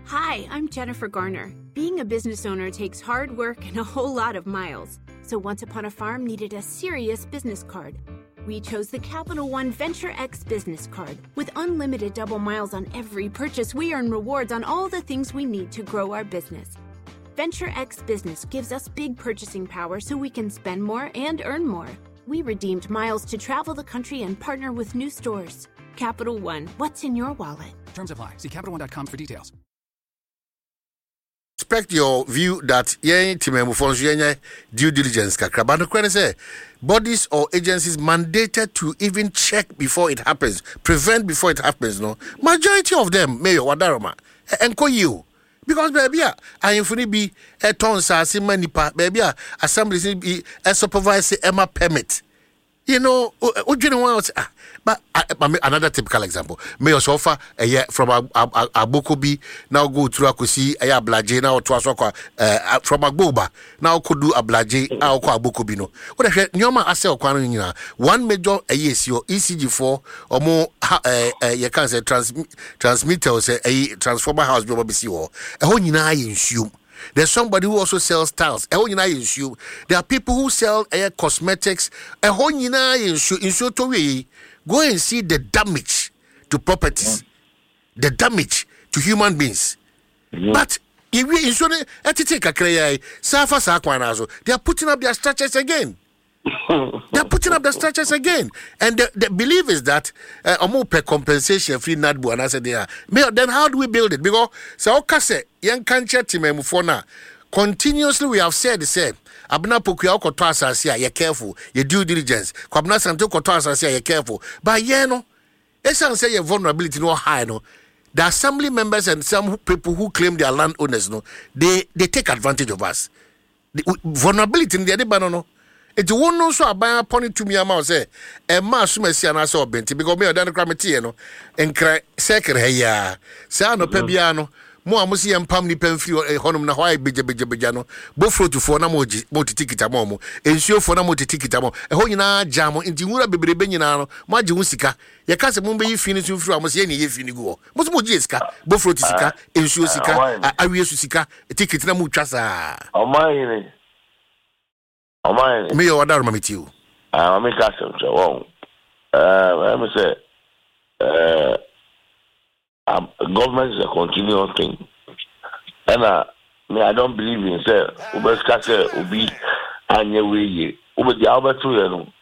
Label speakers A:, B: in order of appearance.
A: Hi, I'm Jennifer Garner. Being a business owner takes hard work and a whole lot of miles. So Once Upon a Farm needed a serious business card. We chose the Capital One Venture X business card. With unlimited double miles on every purchase, we earn rewards on all the things we need to grow our business. Venture X Business gives us big purchasing power so we can spend more and earn more. We redeemed miles to travel the country and partner with new stores. Capital One, what's in your wallet?
B: Terms apply. See CapitalOne.com for details.
C: Respect your view that due diligence say bodies or agencies mandated to even check before it happens, prevent before it happens. No, majority of them, Mayor Wadaroma, enko you. Because baby, I infuni be a ton sa manipa, baby, assembly be a supervisor Emma permit. You know, but another typical example. May also offer a year from Abokobi now go through Akusi, a Blaje now to Asoka from Agboba now could do a Blaje, Abokobi no. What I said, Nyoma Asel Kwanina, one major a yes, your ECG4 or more, you can say transmitters, a transformer house, BBCO, a whole in there's somebody who also sells tiles. There are people who sell cosmetics. Go and see the damage to properties, the damage to human beings. But if we insure they are putting up their structures again. They're putting up the structures again. And the belief is that more per compensation free Nadbu and I said then how do we build it? Because so Kase, young cancer team continuously we have said the same. Abna Pokuya Koto Asasia, you're careful, your due diligence. Kwabna Santo Koto Asasia, you're careful. But no, it's say your vulnerability no high no. The assembly members and some people who claim they are landowners, no, they take advantage of us. The vulnerability in the other no. It won't know so about pony to me amount say a mass messiana so benti because me or no and cry second hey Sano Pebiano more musi and pamni pen free honum na why bijano bofro to for na moji ticket amomo ensure for na moti ticket amo e ho nyina jamo nti wura bebrebe nyina no maji wusika ye ka se mo be fini so free amo se ye fini go mo so moji sika bofro to sika ensure sika awie su sika ticket na mo twasa me your order mammy to you.
D: I'm a custom, so let me say, government is a continuous thing. And I don't believe in say, Uberskase, Ubi, and your way, Uber the Albert,